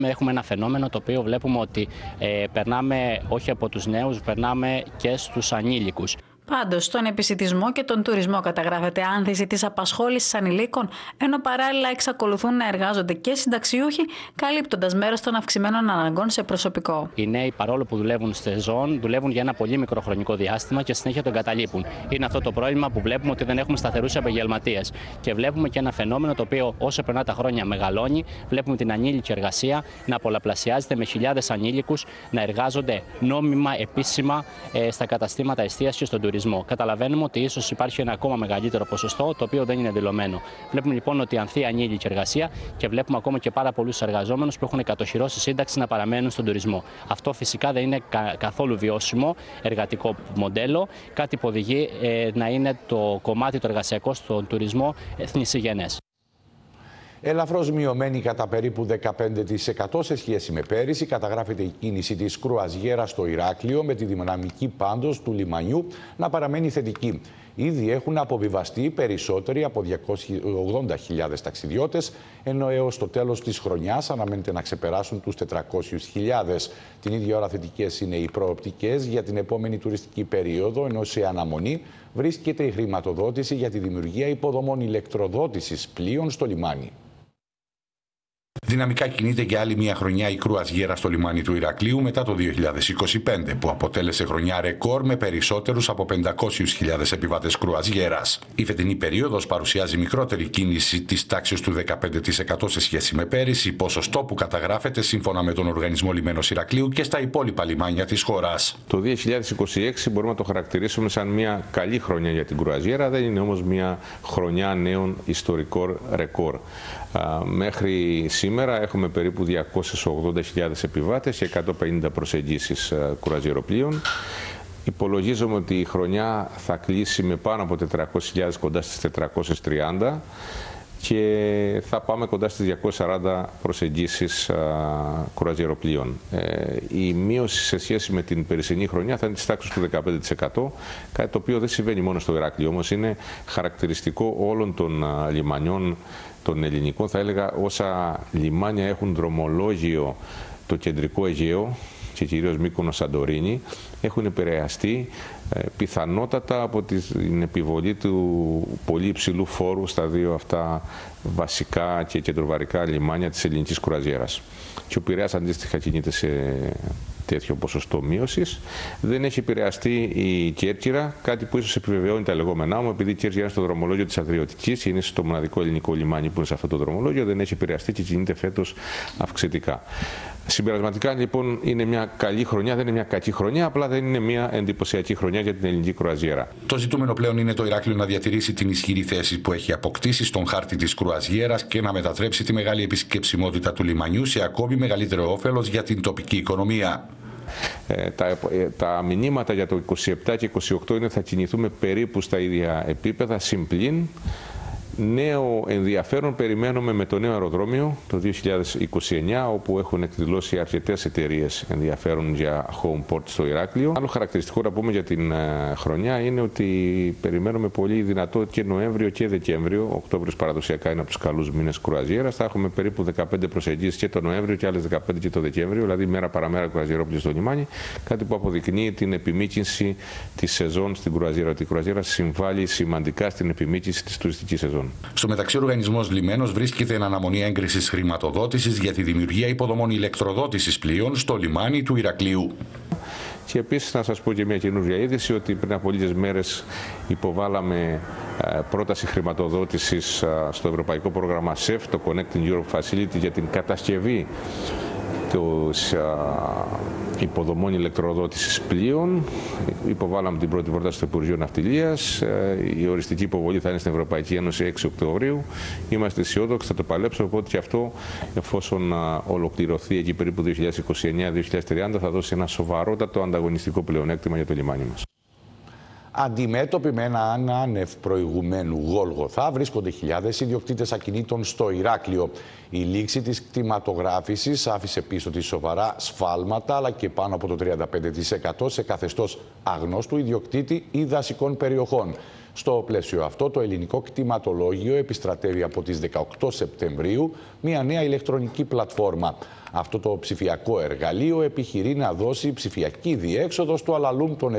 Έχουμε ένα φαινόμενο το οποίο βλέπουμε ότι περνάμε όχι από τους νέους, περνάμε και στους ανήλικους. Πάντως, στον επισιτισμό και τον τουρισμό καταγράφεται άνθηση της απασχόλησης ανηλίκων, ενώ παράλληλα εξακολουθούν να εργάζονται και συνταξιούχοι, καλύπτοντας μέρος των αυξημένων αναγκών σε προσωπικό. Οι νέοι, παρόλο που δουλεύουν στη ζώνη, δουλεύουν για ένα πολύ μικρό χρονικό διάστημα και συνέχεια τον καταλείπουν. Είναι αυτό το πρόβλημα που βλέπουμε, ότι δεν έχουμε σταθερούς επαγγελματίες. Και βλέπουμε και ένα φαινόμενο το οποίο όσο περνά τα χρόνια μεγαλώνει. Βλέπουμε την ανήλικη εργασία να πολλαπλασιάζεται, με χιλιάδες ανήλικους να εργάζονται νόμιμα, επίσημα στα καταστήματα εστίασης και στον τουρισμό. Καταλαβαίνουμε ότι ίσως υπάρχει ένα ακόμα μεγαλύτερο ποσοστό, το οποίο δεν είναι δηλωμένο. Βλέπουμε λοιπόν ότι ανθεί η ανήλικη εργασία και βλέπουμε ακόμα και πάρα πολλούς εργαζόμενους που έχουν κατοχυρώσει σύνταξη να παραμένουν στον τουρισμό. Αυτό φυσικά δεν είναι καθόλου βιώσιμο εργατικό μοντέλο, κάτι που οδηγεί να είναι το κομμάτι το εργασιακό στον τουρισμό θνησιγενές. Ελαφρώς μειωμένη κατά περίπου 15% σε σχέση με πέρυσι, καταγράφεται η κίνηση της κρουαζιέρας στο Ηράκλειο, με τη δυναμική πάντως του λιμανιού να παραμένει θετική. Ήδη έχουν αποβιβαστεί περισσότεροι από 280.000 ταξιδιώτες, ενώ έως το τέλος της χρονιάς αναμένεται να ξεπεράσουν τους 400.000. Την ίδια ώρα θετικές είναι οι προοπτικές για την επόμενη τουριστική περίοδο, ενώ σε αναμονή βρίσκεται η χρηματοδότηση για τη δημιουργία υποδομών ηλεκτροδότησης πλοίων στο λιμάνι. Δυναμικά κινείται για άλλη μια χρονιά η κρουαζιέρα στο λιμάνι του Ηρακλείου μετά το 2025, που αποτέλεσε χρονιά ρεκόρ με περισσότερους από 500.000 επιβάτες κρουαζιέρας. Η φετινή περίοδος παρουσιάζει μικρότερη κίνηση της τάξης του 15% σε σχέση με πέρυσι, ποσοστό που καταγράφεται σύμφωνα με τον Οργανισμό Λιμένος Ηρακλείου και στα υπόλοιπα λιμάνια της χώρας. Το 2026 μπορούμε να το χαρακτηρίσουμε σαν μια καλή χρονιά για την κρουαζιέρα, δεν είναι όμως μια χρονιά νέων ιστορικών ρεκόρ. Μέχρι σήμερα έχουμε περίπου 280.000 επιβάτες και 150 προσεγγίσεις κρουαζιεροπλοίων. Υπολογίζουμε ότι η χρονιά θα κλείσει με πάνω από 400.000, κοντά στις 430, και θα πάμε κοντά στις 240 προσεγγίσεις κρουαζιεροπλοίων. Η μείωση σε σχέση με την περσινή χρονιά θα είναι της τάξης του 15%, κάτι το οποίο δεν συμβαίνει μόνο στο Ηράκλειο, όμως είναι χαρακτηριστικό όλων των λιμανιών των ελληνικών. Θα έλεγα όσα λιμάνια έχουν δρομολόγιο το κεντρικό Αιγαίο και κυρίως Μύκονο, Σαντορίνη, έχουν επηρεαστεί πιθανότατα από την επιβολή του πολύ υψηλού φόρου στα δύο αυτά βασικά και κεντροβαρικά λιμάνια της ελληνικής κρουαζιέρας. Και ο Πειραιάς αντίστοιχα κινείται σε τέτοιο ποσοστό μείωσης. Δεν έχει επηρεαστεί η Κέρκυρα, κάτι που ίσως επιβεβαιώνει τα λεγόμενά μου, επειδή η Κέρκυρα είναι στο δρομολόγιο της Αδριωτικής, είναι στο μοναδικό ελληνικό λιμάνι που είναι σε αυτό το δρομολόγιο, δεν έχει επηρεαστεί και κινείται φέτος αυξητικά. Συμπερασματικά λοιπόν είναι μια καλή χρονιά, δεν είναι μια κακή χρονιά, απλά δεν είναι μια εντυπωσιακή χρονιά για την ελληνική κρουαζιέρα. Το ζητούμενο πλέον είναι το Ηράκλειο να διατηρήσει την ισχυρή θέση που έχει αποκτήσει στον χάρτη της κρουαζιέρας και να μετατρέψει τη μεγάλη επισκεψιμότητα του λιμανιού σε ακόμη μεγαλύτερο όφελος για την τοπική οικονομία. Τα μηνύματα για το 27 και 28 είναι ότι θα κινηθούμε περίπου στα ίδια επίπεδα, συμπλήν. Νέο ενδιαφέρον περιμένουμε με το νέο αεροδρόμιο το 2029, όπου έχουν εκδηλώσει αρκετές εταιρείες ενδιαφέρον για home port στο Ηράκλειο. Άλλο χαρακτηριστικό να πούμε για την χρονιά είναι ότι περιμένουμε πολύ δυνατό και Νοέμβριο και Δεκέμβριο. Οκτώβριος παραδοσιακά είναι από τους καλούς μήνες κρουαζιέρας. Θα έχουμε περίπου 15 προσεγγίσεις και το Νοέμβριο και άλλες 15 και το Δεκέμβριο, δηλαδή μέρα παραμέρα κρουαζιερόπλοιο στο λιμάνι. Κάτι που αποδεικνύει την επιμήκυνση της σεζόν στην κρουαζιέρα. Η κρουαζιέρα συμβάλλει σημαντικά στην επιμήκυνση της τουριστικής σεζόν. Στο μεταξύ, ο Οργανισμός Λιμένος βρίσκεται εν αναμονή έγκρισης χρηματοδότησης για τη δημιουργία υποδομών ηλεκτροδότησης πλοίων στο λιμάνι του Ηρακλείου. Και επίσης να σας πω και μια καινούργια είδηση, ότι πριν από λίγες μέρες υποβάλαμε πρόταση χρηματοδότησης στο ευρωπαϊκό πρόγραμμα SEF, το Connecting Europe Facility, για την κατασκευή υποδομών ηλεκτροδότησης πλοίων. Υποβάλαμε την πρώτη πρόταση στο Υπουργείο Ναυτιλίας. Η οριστική υποβολή θα είναι στην Ευρωπαϊκή Ένωση 6 Οκτωβρίου. Είμαστε αισιόδοξοι, θα το παλέψουμε, οπότε και αυτό, εφόσον ολοκληρωθεί εκεί περίπου 2029-2030, θα δώσει ένα σοβαρότατο ανταγωνιστικό πλεονέκτημα για το λιμάνι μας. Αντιμέτωποι με ένα άνευ προηγουμένου Γόλγοθα, βρίσκονται χιλιάδες ιδιοκτήτες ακινήτων στο Ηράκλειο. Η λήξη της κτηματογράφησης άφησε πίσω της σοβαρά σφάλματα, αλλά και πάνω από το 35% σε καθεστώς αγνώστου ιδιοκτήτη ή δασικών περιοχών. Στο πλαίσιο αυτό, το ελληνικό κτηματολόγιο επιστρατεύει από τις 18 Σεπτεμβρίου μια νέα ηλεκτρονική πλατφόρμα. Αυτό το ψηφιακό εργαλείο επιχειρεί να δώσει ψηφιακή διέξοδο στο αλαλούμ των